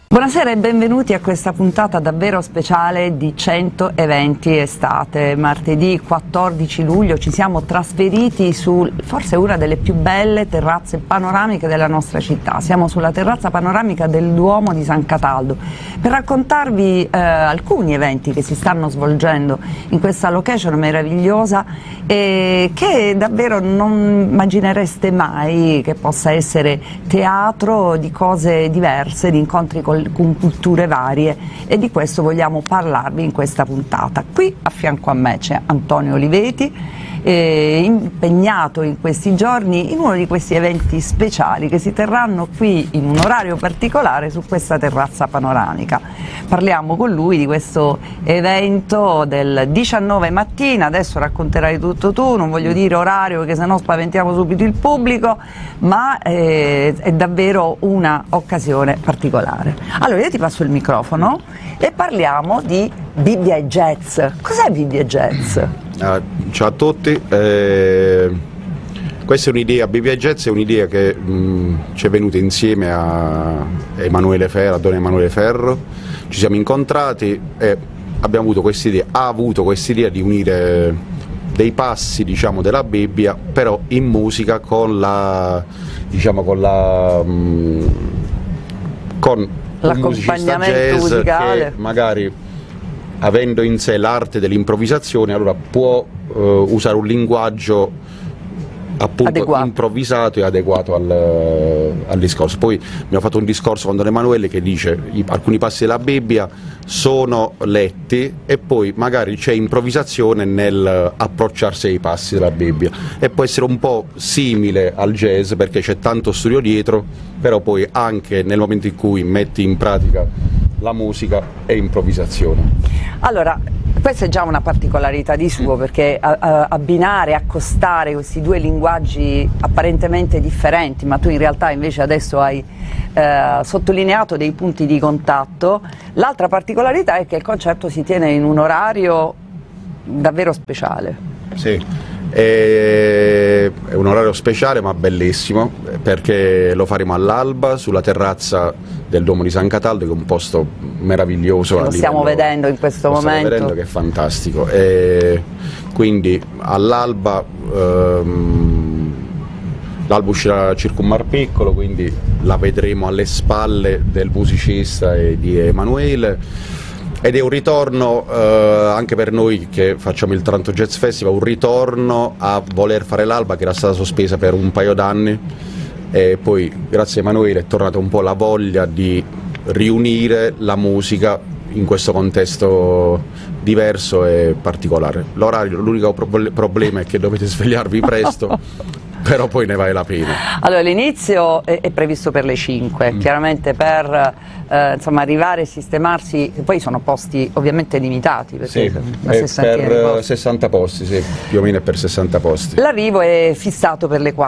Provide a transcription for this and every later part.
Buonasera e benvenuti a questa puntata davvero speciale di 100 eventi estate. Martedì 14 luglio ci siamo trasferiti su forse una delle più belle terrazze panoramiche della nostra città. Siamo sulla terrazza panoramica del Duomo di San Cataldo per raccontarvi alcuni eventi che si stanno svolgendo in questa location meravigliosa e che davvero non immaginereste mai che possa essere teatro di cose diverse, di incontri con culture varie, e di questo vogliamo parlarvi in questa puntata. Qui a fianco a me c'è Antonio Oliveti, impegnato in questi giorni in uno di questi eventi speciali che si terranno qui in un orario particolare su questa terrazza panoramica. Parliamo con lui di questo evento del 19 mattina, adesso racconterai tutto tu, non voglio dire orario che sennò spaventiamo subito il pubblico, ma è davvero una occasione particolare. Allora io ti passo il microfono e parliamo di Bibbia e Jazz. Cos'è Bibbia e Jazz? Ciao a tutti, questa è un'idea, Bibbia e Jazz è un'idea che ci è venuta insieme a Emanuele Ferro, a Don Emanuele Ferro. Ci siamo incontrati e abbiamo avuto quest'idea, di unire dei passi, diciamo, della Bibbia, però in musica con l'accompagnamento musicale, che magari, avendo in sé l'arte dell'improvvisazione, allora può usare un linguaggio appunto improvvisato e adeguato al discorso. Poi abbiamo fatto un discorso con Don Emanuele che dice alcuni passi della Bibbia sono letti e poi magari c'è improvvisazione nel approcciarsi ai passi della Bibbia, e può essere un po' simile al jazz perché c'è tanto studio dietro, però poi anche nel momento in cui metti in pratica la musica è improvvisazione. Allora, questa è già una particolarità di suo, perché abbinare, accostare questi due linguaggi apparentemente differenti, ma tu in realtà invece adesso hai sottolineato dei punti di contatto. L'altra particolarità è che il concerto si tiene in un orario davvero speciale. Sì, è un orario speciale ma bellissimo, perché lo faremo all'alba sulla terrazza del Duomo di San Cataldo, che è un posto meraviglioso. Lo stiamo vedendo in questo momento. Stiamo vedendo che è fantastico. E quindi all'alba l'alba uscirà circa un mar piccolo, quindi la vedremo alle spalle del musicista e di Emanuele. Ed è un ritorno anche per noi che facciamo il Taranto Jazz Festival, un ritorno a voler fare l'alba che era stata sospesa per un paio d'anni, e poi grazie a Emanuele è tornata un po' la voglia di riunire la musica in questo contesto diverso e particolare. L'orario, l'unico problema è che dovete svegliarvi presto, però poi ne vale la pena. Allora l'inizio è previsto per le 5, chiaramente per insomma, arrivare e sistemarsi, poi sono posti ovviamente limitati, perché sì, una sessantina per di posti. 60 posti, sì, più o meno è per 60 posti. L'arrivo è fissato per le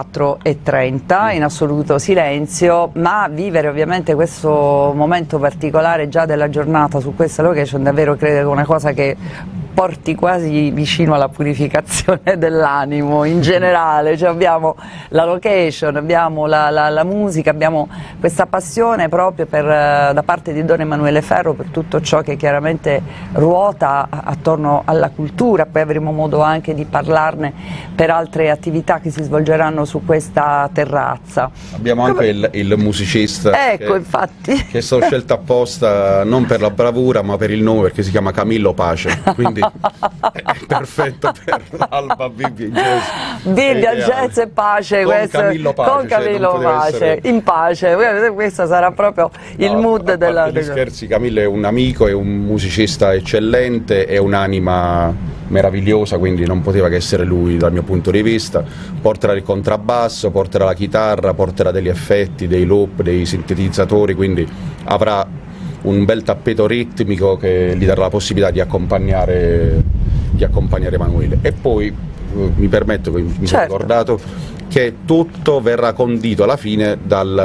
4:30 in assoluto silenzio, ma vivere ovviamente questo momento particolare già della giornata su questa location davvero credo che è una cosa che porti quasi vicino alla purificazione dell'animo in generale. Cioè abbiamo la location, abbiamo la musica, abbiamo questa passione proprio da parte di Don Emanuele Ferro per tutto ciò che chiaramente ruota attorno alla cultura. Poi avremo modo anche di parlarne per altre attività che si svolgeranno su questa terrazza. Abbiamo anche il musicista, ecco, infatti, che è stato scelto apposta non per la bravura ma per il nome, perché si chiama Camillo Pace, quindi è perfetto per l'alba Bibbia Jazz. Bibbia, Jazz e pace, con questo, Camillo Pace, con Camillo Pace, in pace. Questo sarà proprio il mood della. Gli scherzi, Camillo è un amico, è un musicista eccellente, è un'anima meravigliosa, quindi non poteva che essere lui dal mio punto di vista. Porterà il contrabbasso, porterà la chitarra, porterà degli effetti, dei loop, dei sintetizzatori, quindi avrà un bel tappeto ritmico che gli darà la possibilità di accompagnare Emanuele. E poi mi permetto, mi sono ricordato che tutto verrà condito alla fine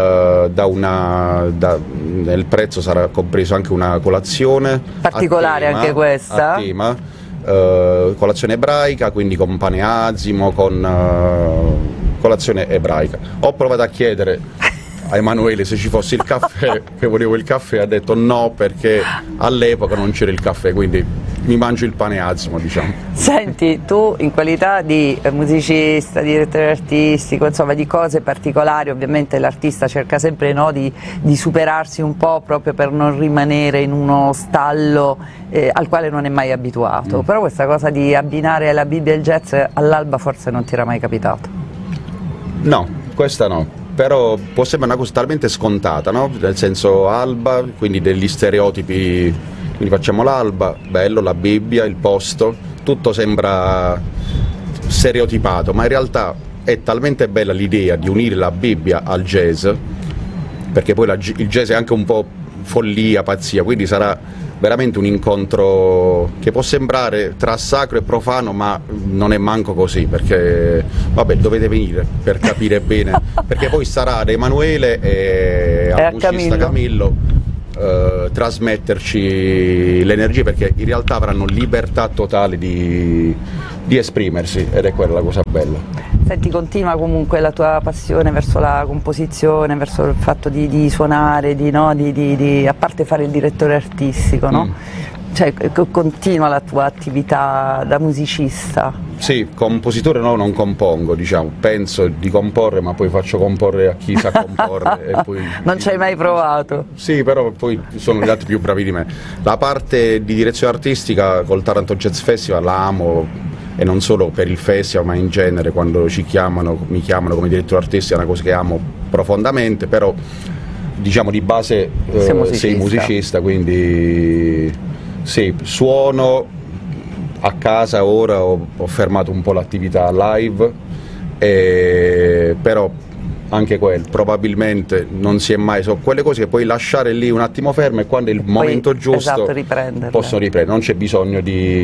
nel prezzo sarà compreso anche una colazione particolare, a tema, anche questa a tema, colazione ebraica, quindi con pane azimo, con colazione ebraica. Ho provato a chiedere a Emanuele se ci fosse il caffè, che volevo il caffè, ha detto no perché all'epoca non c'era il caffè, quindi mi mangio il pane azimo, diciamo. Senti, tu in qualità di musicista, direttore artistico, insomma di cose particolari, ovviamente l'artista cerca sempre, no, di superarsi un po' proprio per non rimanere in uno stallo al quale non è mai abituato, però questa cosa di abbinare la Bibbia e il jazz all'alba forse non ti era mai capitato? No, questa no, però può sembrare una cosa talmente scontata, no? Nel senso alba, quindi degli stereotipi, quindi facciamo l'alba, bello, la Bibbia, il posto, tutto sembra stereotipato, ma in realtà è talmente bella l'idea di unire la Bibbia al jazz, perché poi il jazz è anche un po' follia, pazzia, quindi sarà veramente un incontro che può sembrare tra sacro e profano, ma non è manco così, perché vabbè, dovete venire per capire bene, perché poi sarà ad Emanuele e al musicista Camillo trasmetterci l'energia, perché in realtà avranno libertà totale di esprimersi, ed è quella la cosa bella. Senti, continua comunque la tua passione verso la composizione, verso il fatto di suonare, a parte fare il direttore artistico, no? Cioè, continua la tua attività da musicista? Sì, compositore no, non compongo, diciamo, penso di comporre, ma poi faccio comporre a chi sa comporre. E poi non ci hai mai provato? Sì, però poi sono gli altri più bravi di me. La parte di direzione artistica col Taranto Jazz Festival la amo, e non solo per il festival, ma in genere quando mi chiamano come direttore artistico è una cosa che amo profondamente, però diciamo di base sei musicista, quindi sì, suono a casa. Ora ho fermato un po' l'attività live, però anche probabilmente non si è mai, sono quelle cose che puoi lasciare lì un attimo ferme, e quando è il momento giusto possono riprendere, non c'è bisogno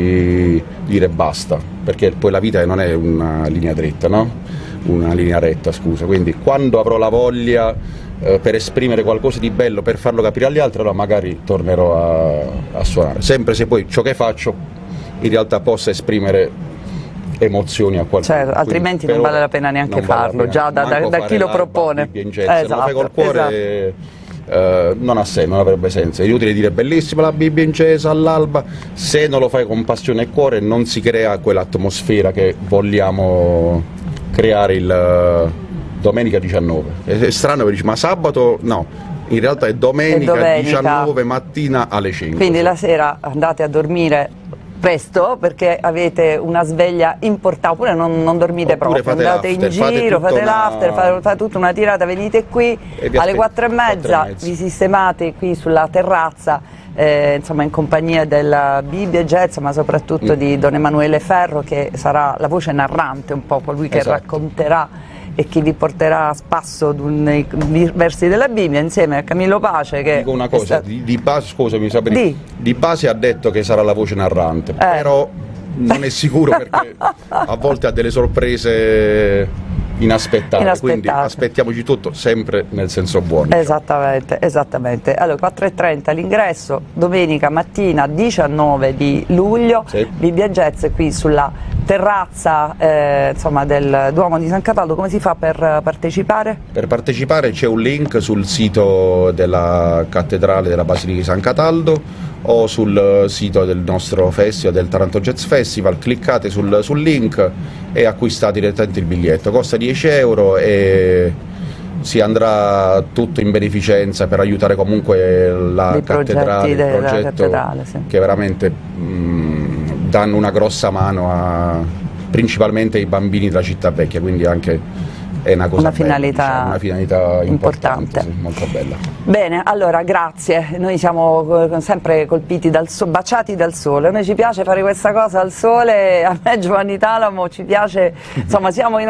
di dire basta, perché poi la vita non è una linea dritta, no? Una linea retta, scusa, quindi quando avrò la voglia per esprimere qualcosa di bello, per farlo capire agli altri, allora magari tornerò a suonare, sempre se poi ciò che faccio in realtà possa esprimere emozioni a qualcuno. Certo, altrimenti non vale la pena neanche farlo, già da chi lo propone. Se lo fai col cuore non ha senso, non avrebbe senso. È inutile dire bellissima la Bibbia in jazz all'alba, se non lo fai con passione e cuore non si crea quell'atmosfera che vogliamo creare il domenica 19. È strano perché dici, ma sabato no, in realtà è domenica 19 mattina alle 5. Quindi la sera andate a dormire presto perché avete una sveglia importante, oppure non dormite proprio, andate in giro, fate l'after, fate tutta una tirata, venite qui alle 4:30, vi sistemate qui sulla terrazza, insomma in compagnia della Bibbia e Jazz, ma soprattutto di Don Emanuele Ferro, che sarà la voce narrante, un po' colui che racconterà e che vi porterà a spasso nei versi della Bibbia, insieme a Camillo Pace. Che dico una cosa, di base, scusami Sabrina, di base ha detto che sarà la voce narrante, però non è sicuro perché a volte ha delle sorprese inaspettate, quindi aspettiamoci tutto sempre nel senso buono. Esattamente. Allora 4:30 l'ingresso, domenica mattina 19 di luglio, Bibbia Jazz qui sulla terrazza insomma, del Duomo di San Cataldo. Come si fa per partecipare? Per partecipare c'è un link sul sito della cattedrale della Basilica di San Cataldo o sul sito del nostro festival, del Taranto Jazz Festival. Cliccate sul link e acquistate direttamente il biglietto, costa 10 euro e si andrà tutto in beneficenza per aiutare comunque la cattedrale, il progetto che veramente danno una grossa mano principalmente ai bambini della città vecchia, quindi anche è una cosa una finalità importante. Sì, molto bella. Bene, allora grazie, noi siamo sempre colpiti baciati dal sole, a noi ci piace fare questa cosa al sole, a me Giovanni Talamo ci piace, insomma siamo in